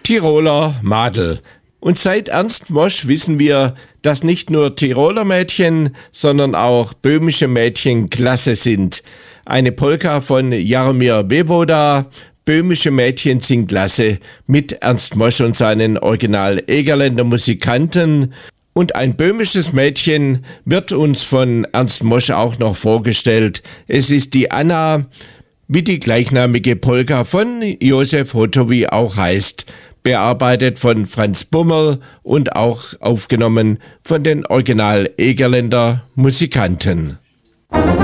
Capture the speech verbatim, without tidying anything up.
Tiroler Madel. Und seit Ernst Mosch wissen wir, dass nicht nur Tiroler Mädchen, sondern auch böhmische Mädchen klasse sind. Eine Polka von Jaromir Wewoda, Böhmische Mädchen sind klasse, mit Ernst Mosch und seinen Original-Egerländer Musikanten. Und ein böhmisches Mädchen wird uns von Ernst Mosch auch noch vorgestellt. Es ist die Anna, wie die gleichnamige Polka von Josef Hotowy auch heißt, bearbeitet von Franz Bummel und auch aufgenommen von den Original-Egerländer Musikanten.